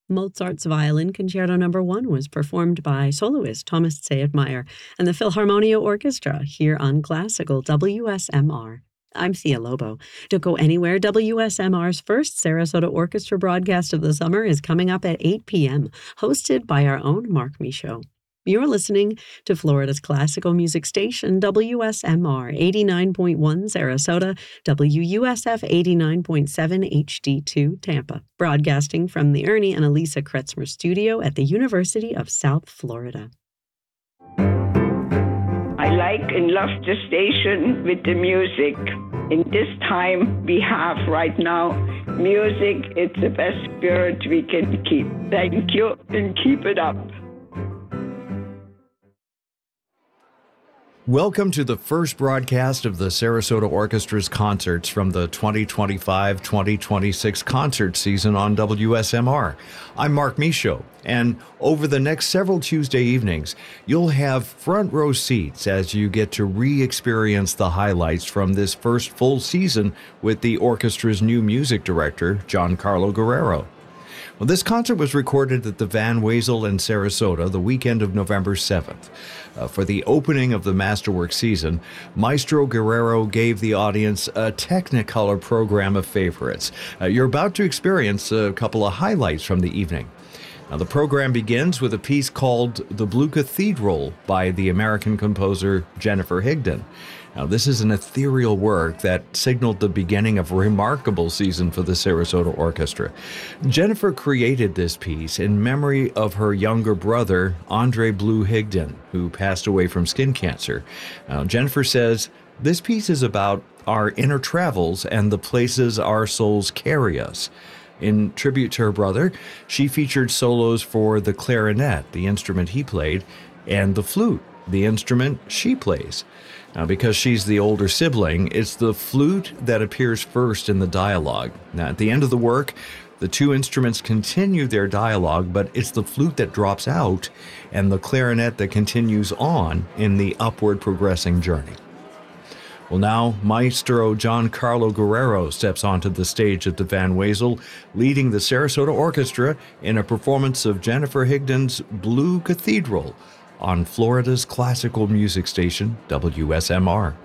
Mozart's Violin Concerto No. 1 was performed by soloist Thomas Zayatmeyer and the Philharmonia Orchestra here on Classical WSMR. I'm Thea Lobo. Don't go anywhere. WSMR's first Sarasota Orchestra broadcast of the summer is coming up at 8 p.m., hosted by our own Mark Michaud. You're listening to Florida's classical music station, WSMR 89.1 Sarasota, WUSF 89.7 HD2 Tampa, broadcasting from the Ernie and Elisa Kretzmer studio at the University of South Florida. I like and love the station with the music. In this time we have right now, music, it's the best spirit we can keep. Thank you and keep it up. Welcome to the first broadcast of the Sarasota Orchestra's concerts from the 2025-2026 concert season on WSMR. I'm Mark Michaud, and over the next several Tuesday evenings, you'll have front row seats as you get to re-experience the highlights from this first full season with the orchestra's new music director, Giancarlo Guerrero. Well, this concert was recorded at the Van Wezel in Sarasota the weekend of November 7th. For the opening of the Masterwork season, Maestro Guerrero gave the audience a Technicolor program of favorites. You're about to experience a couple of highlights from the evening. Now, the program begins with a piece called The Blue Cathedral by the American composer Jennifer Higdon. Now, this is an ethereal work that signaled the beginning of a remarkable season for the Sarasota Orchestra. Jennifer created this piece in memory of her younger brother, Andre Blue Higdon, who passed away from skin cancer. Now, Jennifer says, this piece is about our inner travels and the places our souls carry us. In tribute to her brother, she featured solos for the clarinet, the instrument he played, and the flute, the instrument she plays. Now, because she's the older sibling, it's the flute that appears first in the dialogue. Now, at the end of the work, the two instruments continue their dialogue, but it's the flute that drops out and the clarinet that continues on in the upward progressing journey. Well, now, Maestro Giancarlo Guerrero steps onto the stage at the Van Wezel, leading the Sarasota Orchestra in a performance of Jennifer Higdon's Blue Cathedral on Florida's classical music station, WSMR.